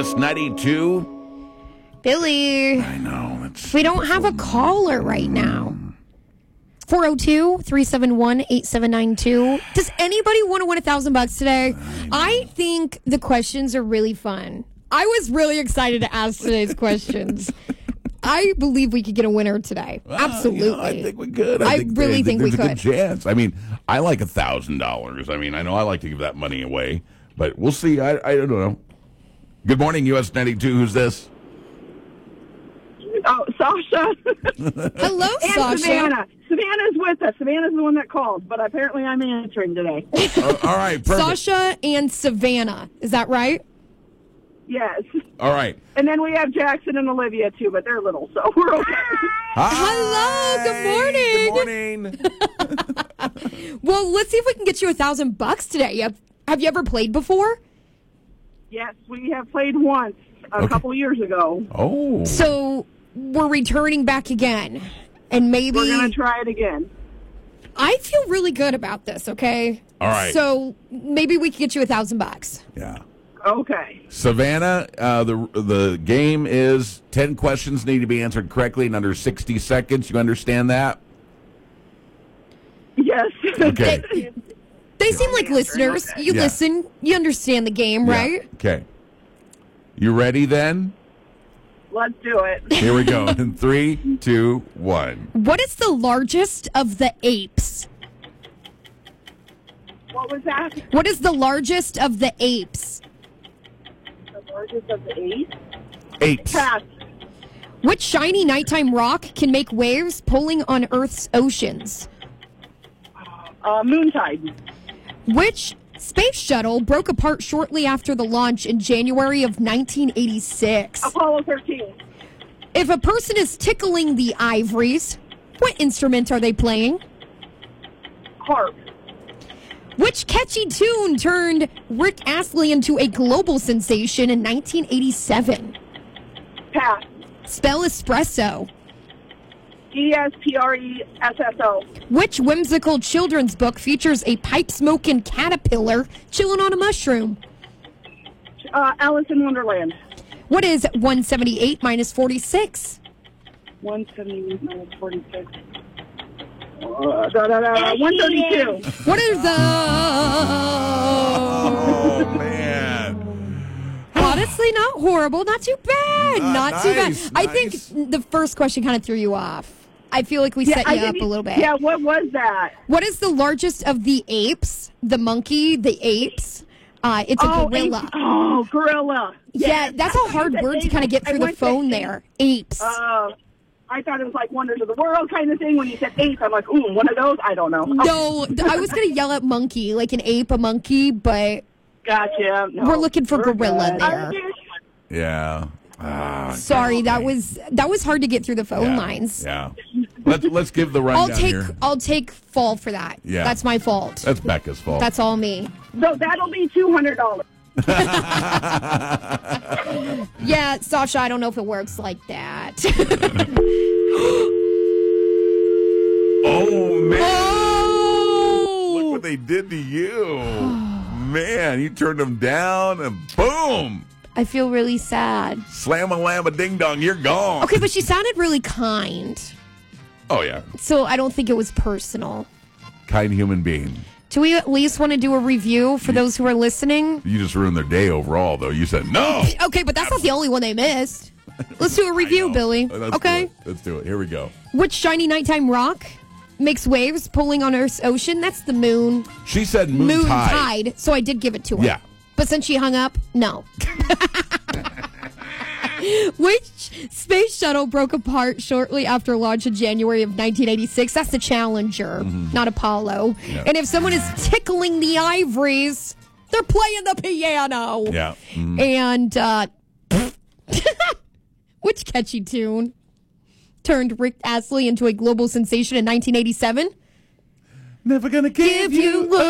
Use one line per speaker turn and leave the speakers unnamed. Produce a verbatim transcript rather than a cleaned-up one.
ninety-two.
Billy.
I know. That's
We don't have a caller right now. four oh two, three seven one, eight seven nine two. Does anybody want to win a thousand bucks today? I think the questions are really fun. I was really excited to ask today's questions. I believe we could get a winner today.
Well,
Absolutely.
you know, I think we could.
I
think,
really think we
there's a
could.
good chance. I mean, I like a thousand dollars. I mean, I know I like to give that money away, but we'll see. I, I don't know. Good morning, U S ninety-two. Who's this?
Oh, Sasha.
Hello,
and
Sasha.
Savannah. Savannah's with us. Savannah's the one that called, but apparently I'm answering today.
uh, all right, perfect.
Sasha and Savannah. Is that right?
Yes.
All right.
And then we have Jackson and Olivia, too, but they're little, so we're okay.
Hi.
Hello, good
morning.
Well, let's see if we can get you a thousand bucks today. Have, have you ever played before?
Yes, we have played once a
Okay.
couple years ago.
Oh.
So we're returning back again. And maybe
We're going to try it again.
I feel really good about this, okay?
All right.
So maybe we can get you a thousand bucks.
Yeah.
Okay.
Savannah, uh, the the game is ten questions need to be answered correctly in under sixty seconds. You understand that?
Yes.
Okay.
They, they seem like listeners.
Okay.
You
Yeah.
listen, you understand the game,
Yeah.
right?
Okay. You ready then?
Let's do it.
Here we go. In three, two, one.
What is the largest of the apes?
What was that?
What is the largest of the apes?
The largest of the eight?
Apes.
Pass.
Which shiny nighttime rock can make waves pulling on Earth's oceans?
Uh, Moontide.
Which space shuttle broke apart shortly after the launch in January of nineteen eighty-six?
Apollo thirteen.
If a person is tickling the ivories, what instrument are they playing?
Harp.
Which catchy tune turned Rick Astley into a global sensation in nineteen eighty-seven?
Pass.
Spell espresso.
E S P R E S S O.
Which whimsical children's book features a pipe-smoking caterpillar chilling on a mushroom?
Uh, Alice in Wonderland.
What is one seventy-eight minus forty-six?
one seventy-eight minus forty-six. Uh, da, da, da, one thirty-two.
What are the...
Oh, man.
Honestly, not horrible. Not too bad.
Uh,
not too bad.
nice,
I
nice.
think the first question kind of threw you off. I feel like we set
I
you up
didn't-
a little bit.
Yeah, what was that?
What is the largest of the apes? The monkey, the apes? Uh, it's a
oh,
gorilla.
ape- oh, gorilla.
Yeah,
Yes.
that's a hard
I
word to
said
kind of
ape.
get
I
through the
went to
phone
ape.
there. Apes.
Uh, I thought it was like Wonders of the World kind of thing. When you said ape, I'm like, ooh, one of those? I don't know.
No, I was going to yell at monkey, like an ape, a monkey, but
Gotcha. No,
we're looking for
we're
gorilla
good.
there.
Yeah. Ah,
Sorry, that
okay.
was that was hard to get through the phone
Yeah,
lines.
Yeah. Let's let's give the
I'll
rundown
take
here.
I'll take fall for that.
Yeah.
That's my fault.
That's Becca's fault.
That's all me.
So that'll be two hundred dollars.
Yeah, Sasha, I don't know if it works like that.
Oh man! Look
Oh!
what they did to you, man! You turned them down, and boom!
I feel really sad.
Slam a lam a ding dong, you're gone.
Okay, but she sounded really kind.
Oh yeah,
So I don't think it was personal.
kind human being.
Do we at least want to do a review for those who are listening?
You just ruined their day overall, though. You said no.
Okay, but that's not the only one they missed. Let's do a review,
know.
Billy.
Let's
Okay.
do it. Let's do it. Here we go.
Which shiny nighttime rock makes waves pulling on Earth's ocean? That's the moon.
She said moon,
Moon
tide.
tide. So I did give it to her.
Yeah.
But since she hung up, no. Which space shuttle broke apart shortly after launch in January of nineteen eighty-six? That's the Challenger, not Apollo.
Yeah.
And if someone is tickling the ivories, they're playing the piano.
Yeah. Mm.
And uh, which catchy tune turned Rick Astley into a global sensation in nineteen eighty-seven?
Never gonna give,
Give you